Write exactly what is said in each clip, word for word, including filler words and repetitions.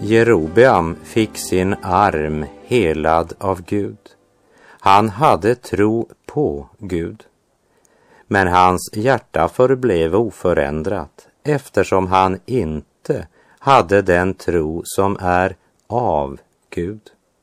Jerobeam fick sin arm helad av Gud. Han hade tro på Gud. Men hans hjärta förblev oförändrat eftersom han inte hade den tro som är av Gud.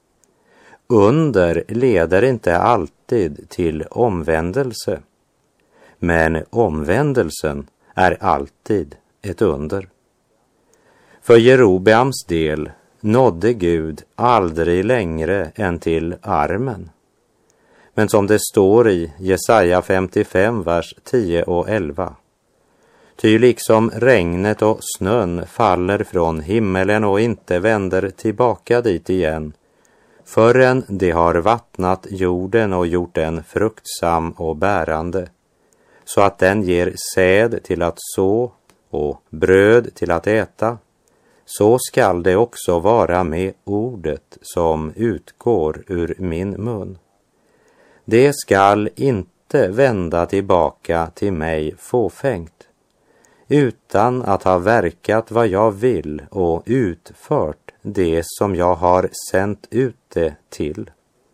Under leder inte alltid till omvändelse, men omvändelsen är alltid ett under. För Jerobeams del nådde Gud aldrig längre än till armen. Men som det står i Jesaja femtiofem, vers tio och elva. Ty liksom regnet och snön faller från himmelen och inte vänder tillbaka dit igen, förrän de har vattnat jorden och gjort den fruktsam och bärande, så att den ger säd till att så och bröd till att äta, så skall det också vara med ordet som utgår ur min mun. Det skall inte vända tillbaka till mig fåfängt, utan att ha verkat vad jag vill och utfört det som jag har sänt ut det till.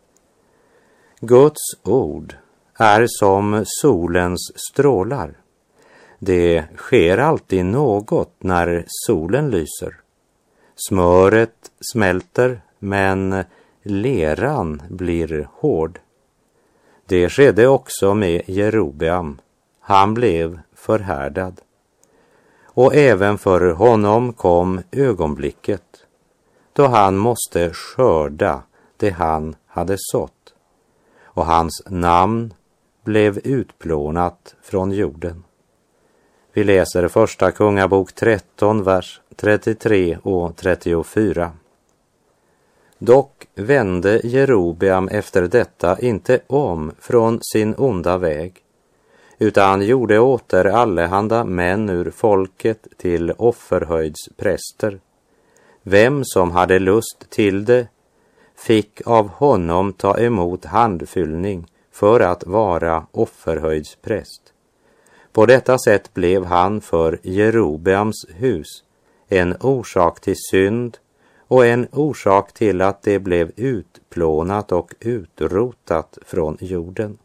Guds ord är som solens strålar. Det sker alltid något när solen lyser. Smöret smälter, men leran blir hård. Det skedde också med Jerobeam. Han blev förhärdad. Och även för honom kom ögonblicket då han måste skörda det han hade sått. Och hans namn blev utplånat från jorden. Vi läser första Kungabok tretton, vers trettiotre och trettiofyra. Dock vände Jerobeam efter detta inte om från sin onda väg, utan gjorde åter allehanda män ur folket till offerhöjdspräster. Vem som hade lust till det fick av honom ta emot handfyllning för att vara offerhöjdspräst. På detta sätt blev han för Jerobeams hus en orsak till synd och en orsak till att det blev utplånat och utrotat från jorden.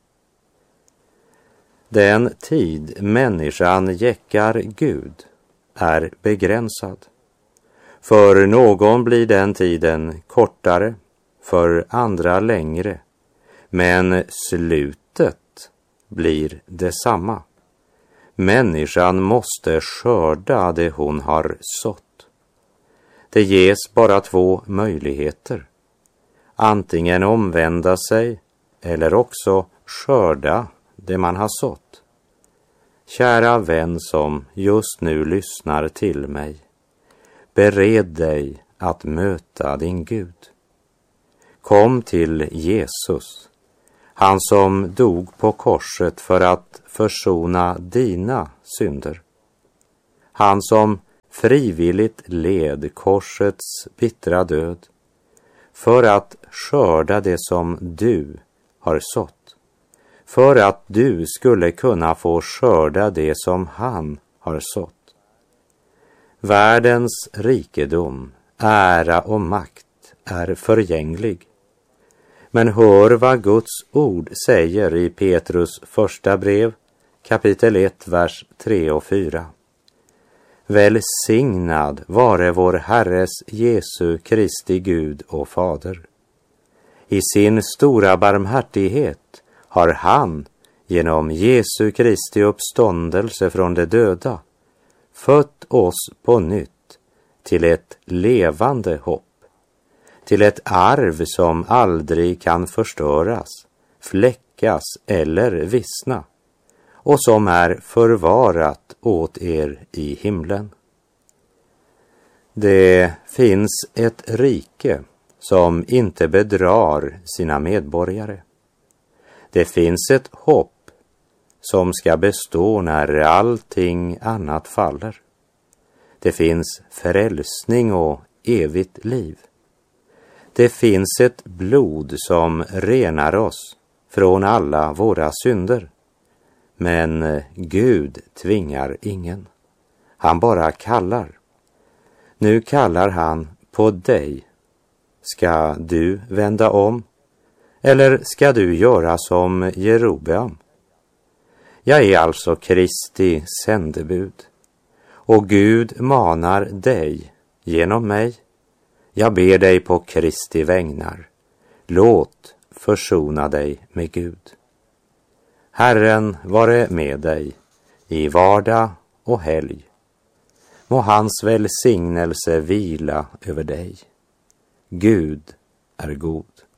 Den tid människan jäckar Gud är begränsad. För någon blir den tiden kortare, för andra längre, men slutet blir detsamma. Människan måste skörda det hon har sått. Det ges bara två möjligheter. Antingen omvända sig eller också skörda det man har sått. Kära vän som just nu lyssnar till mig, bered dig att möta din Gud. Kom till Jesus, han som dog på korset för att försona dina synder. Han som frivilligt led korsets bittra död för att skörda det som du har sått, för att du skulle kunna få skörda det som han har sått. Världens rikedom, ära och makt är förgänglig. Men hör vad Guds ord säger i Petrus första brev, kapitel ett, vers tre och fyra. Välsignad vare vår Herres Jesu Kristi Gud och Fader. I sin stora barmhärtighet har han genom Jesu Kristi uppståndelse från de döda fött oss på nytt till ett levande hopp, till ett arv som aldrig kan förstöras, fläckas eller vissna, och som är förvarat åt er i himlen. Det finns ett rike som inte bedrar sina medborgare. Det finns ett hopp som ska bestå när allting annat faller. Det finns frälsning och evigt liv. Det finns ett blod som renar oss från alla våra synder. Men Gud tvingar ingen. Han bara kallar. Nu kallar han på dig. Ska du vända om? Eller ska du göra som Jerobeam? Jag är alltså Kristi sändebud. Och Gud manar dig genom mig. Jag ber dig på Kristi vägnar. Låt försona dig med Gud. Herren vare med dig i vardag och helg. Må hans välsignelse vila över dig. Gud är god.